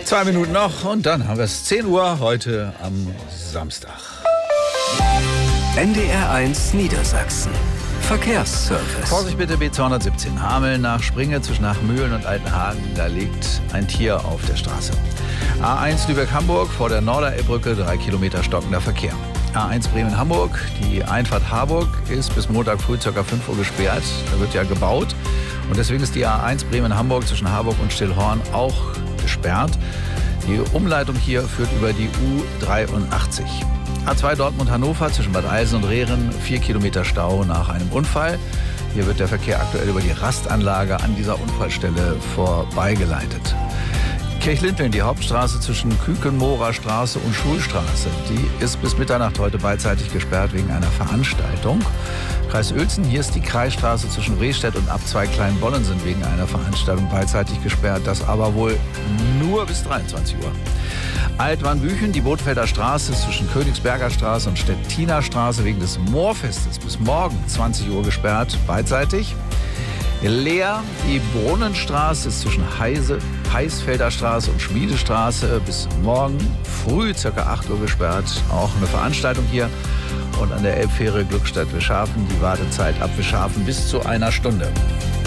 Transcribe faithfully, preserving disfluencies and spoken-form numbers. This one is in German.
Zwei Minuten noch und dann haben wir es zehn Uhr heute am Samstag. N D R eins Niedersachsen. Verkehrsservice. Vorsicht bitte, B zweihundertsiebzehn. Hameln nach Springe zwischen Nachmühlen und Altenhagen. Da liegt ein Tier auf der Straße. A eins Lübeck-Hamburg vor der Norderelbbrücke, drei Kilometer stockender Verkehr. A eins Bremen-Hamburg, die Einfahrt Harburg ist bis Montag früh ca. fünf Uhr gesperrt. Da wird ja gebaut. Und deswegen ist die A eins Bremen-Hamburg zwischen Harburg und Stillhorn auch gesperrt. Die Umleitung hier führt über die U dreiundachtzig. A zwei Dortmund-Hannover zwischen Bad Eilsen und Rehren, vier Kilometer Stau nach einem Unfall. Hier wird der Verkehr aktuell über die Rastanlage an dieser Unfallstelle vorbeigeleitet. Kirchlinteln, die Hauptstraße zwischen Kükenmoorer Straße und Schulstraße, die ist bis Mitternacht heute beidseitig gesperrt wegen einer Veranstaltung. Kreis Uelzen, hier ist die Kreisstraße zwischen Rehstedt und Abzweig Kleinbollen sind wegen einer Veranstaltung beidseitig gesperrt, das aber wohl nur bis dreiundzwanzig Uhr. Altwarnbüchen, die Bootfelder Straße zwischen Königsberger Straße und Stettiner Straße wegen des Moorfestes bis morgen zwanzig Uhr gesperrt, beidseitig. Leer, die Brunnenstraße ist zwischen Heise, Heißfelder Straße und Schmiedestraße bis morgen früh ca. acht Uhr gesperrt. Auch eine Veranstaltung hier. Und an der Elbfähre Glückstadt-Wischhafen die Wartezeit ab Wischhafen bis zu einer Stunde.